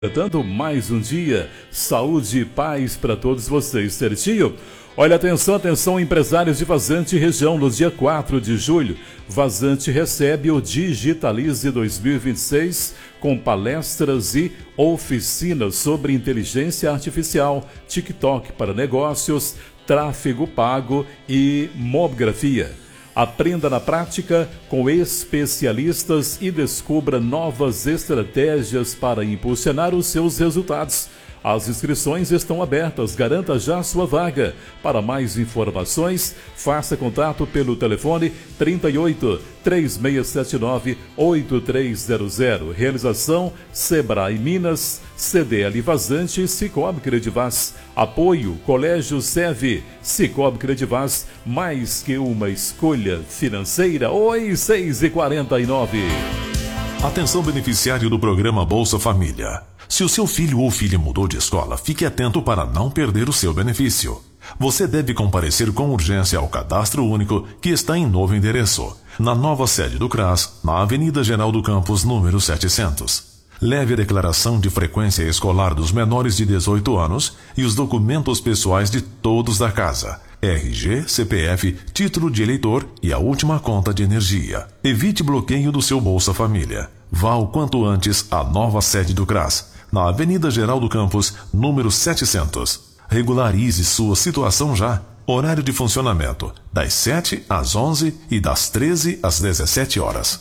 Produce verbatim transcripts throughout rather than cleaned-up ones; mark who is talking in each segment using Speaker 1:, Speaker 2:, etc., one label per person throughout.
Speaker 1: Completando mais um dia, saúde e paz para todos vocês, certinho? Olha, atenção, atenção, empresários de Vazante região, no dia quatro de julho, Vazante recebe o Digitalize dois mil e vinte e seis com palestras e oficinas sobre inteligência artificial, TikTok para negócios, tráfego pago e mobgrafia. Aprenda na prática com especialistas e descubra novas estratégias para impulsionar os seus resultados. As inscrições estão abertas, garanta já sua vaga. Para mais informações, faça contato pelo telefone trinta e oito, três seis sete nove, oito três zero zero. Realização Sebrae Minas, C D L Vazante e Sicoob Credivaz. Apoio Colégio SEV, Sicoob Credivaz, mais que uma escolha financeira. Oi, seis e quarenta e nove.
Speaker 2: Atenção, beneficiário do programa Bolsa Família. Se o seu filho ou filha mudou de escola, fique atento para não perder o seu benefício. Você deve comparecer com urgência ao Cadastro Único, que está em novo endereço, na nova sede do CRAS, na Avenida General do Campos, número setecentos. Leve a declaração de frequência escolar dos menores de dezoito anos e os documentos pessoais de todos da casa. R G, C P F, título de eleitor e a última conta de energia. Evite bloqueio do seu Bolsa Família. Vá o quanto antes à nova sede do CRAS, na Avenida General do Campos, número setecentos. Regularize sua situação já. Horário de funcionamento, das sete às onze e das treze às dezessete horas.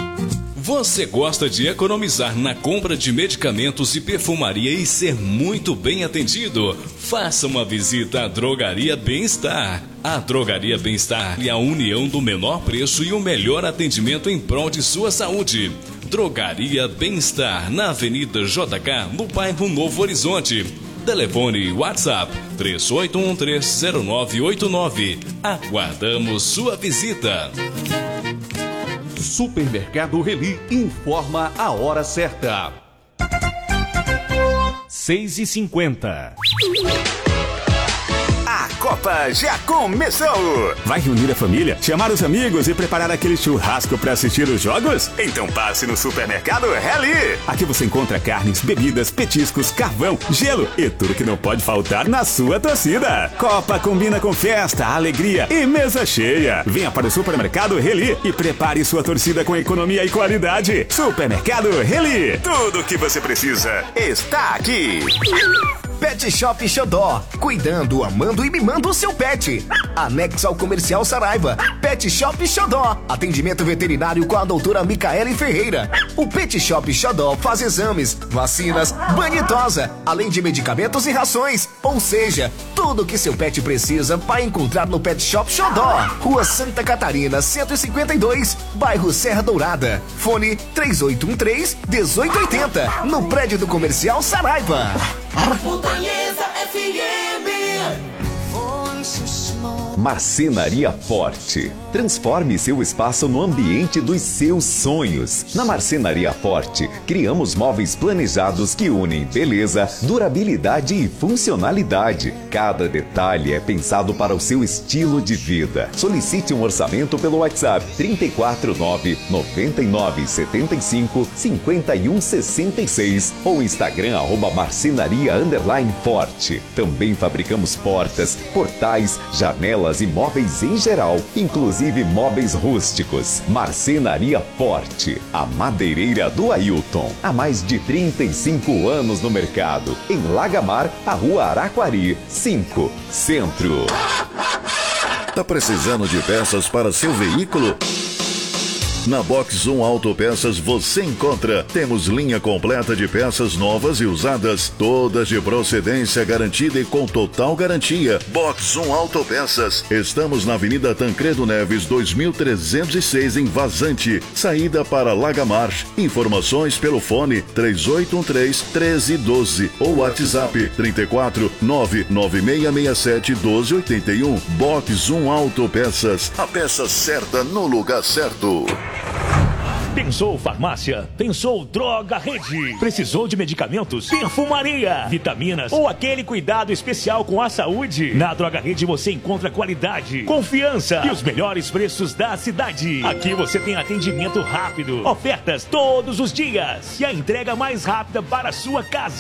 Speaker 3: Você gosta de economizar na compra de medicamentos e perfumaria e ser muito bem atendido? Faça uma visita à Drogaria Bem-Estar. A Drogaria Bem-Estar é a união do menor preço e o melhor atendimento em prol de sua saúde. Drogaria Bem-Estar, na Avenida J K, no bairro Novo Horizonte. Telefone WhatsApp três oito um três zero nove oito nove. Aguardamos sua visita.
Speaker 4: Supermercado Reli informa a hora certa. seis e cinquenta.
Speaker 5: A Copa já começou!
Speaker 6: Vai reunir a família, chamar os amigos e preparar aquele churrasco para assistir os jogos?
Speaker 5: Então passe no Supermercado Reli.
Speaker 6: Aqui você encontra carnes, bebidas, petiscos, carvão, gelo e tudo que não pode faltar na sua torcida. Copa combina com festa, alegria e mesa cheia. Venha para o Supermercado Reli e prepare sua torcida com economia e qualidade. Supermercado Reli.
Speaker 5: Tudo o que você precisa está aqui.
Speaker 7: Pet Shop Xodó, cuidando, amando e mimando o seu pet. Anexo ao Comercial Saraiva. Pet Shop Xodó, atendimento veterinário com a doutora Micaele Ferreira. O Pet Shop Xodó faz exames, vacinas, banho e tosa, além de medicamentos e rações. Ou seja, tudo que seu pet precisa vai encontrar no Pet Shop Xodó. Rua Santa Catarina, cento e cinquenta e dois, bairro Serra Dourada. Fone três oito um três, um oito oito zero, no prédio do Comercial Saraiva.
Speaker 8: Montanhesa F M.
Speaker 9: Marcenaria Forte. Transforme seu espaço no ambiente dos seus sonhos. Na Marcenaria Forte, criamos móveis planejados que unem beleza, durabilidade e funcionalidade. Cada detalhe é pensado para o seu estilo de vida. Solicite um orçamento pelo WhatsApp trinta e quatro, nove, noventa e nove, setenta e cinco, cinquenta e um, sessenta e seis ou Instagram arroba marcenaria underline forte. Também fabricamos portas, portais, janelas e móveis em geral, inclusive móveis rústicos. Marcenaria Forte, a madeireira do Ailton. Há mais de trinta e cinco anos no mercado. Em Lagamar, a Rua Araquari, cinco, Centro.
Speaker 10: Tá precisando de peças para seu veículo? Na Box um Autopeças você encontra. Temos linha completa de peças novas e usadas, todas de procedência garantida e com total garantia. Box um Autopeças. Estamos na Avenida Tancredo Neves, dois mil trezentos e seis, em Vazante, saída para Lagamar. Informações pelo fone três oito um três, um três um dois ou WhatsApp trinta e quatro, nove nove seis seis sete, doze oitenta e um. Box um Autopeças. A peça certa no lugar certo.
Speaker 11: Pensou farmácia? Pensou Droga Rede? Precisou de medicamentos? Perfumaria, vitaminas ou aquele cuidado especial com a saúde? Na Droga Rede você encontra qualidade, confiança e os melhores preços da cidade. Aqui você tem atendimento rápido, ofertas todos os dias e a entrega mais rápida para a sua casa.